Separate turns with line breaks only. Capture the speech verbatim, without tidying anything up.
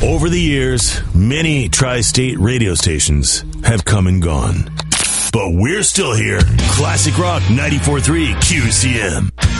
Over the years, many tri-state radio stations have come and gone. But we're still here. Classic Rock ninety-four point three Q C M.